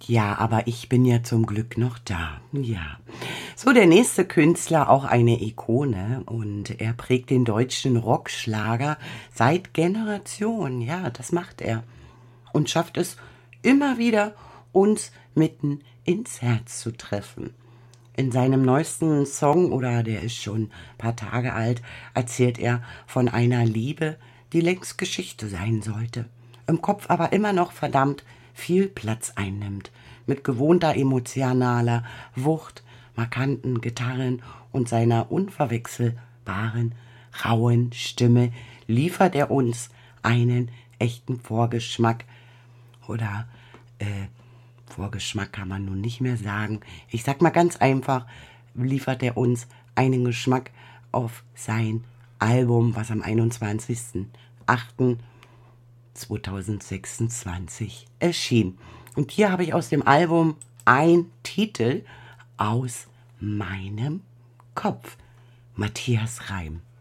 Ja, aber ich bin ja zum Glück noch da. Ja. So, der nächste Künstler, auch eine Ikone, und er prägt den deutschen Rockschlager seit Generationen. Ja, das macht er. Und schafft es immer wieder, uns mitten ins Herz zu treffen. In seinem neuesten Song, oder der ist schon ein paar Tage alt, erzählt er von einer Liebe, die längst Geschichte sein sollte, im Kopf aber immer noch verdammt viel Platz einnimmt, mit gewohnter emotionaler Wucht, markanten Gitarren und seiner unverwechselbaren, rauen Stimme liefert er uns einen echten Vorgeschmack oder Vorgeschmack kann man nun nicht mehr sagen. Ich sag mal ganz einfach, liefert er uns einen Geschmack auf sein Album, was am 21.08.2026 erschien. Und hier habe ich aus dem Album ein Titel aus meinem Kopf. Matthias Reim.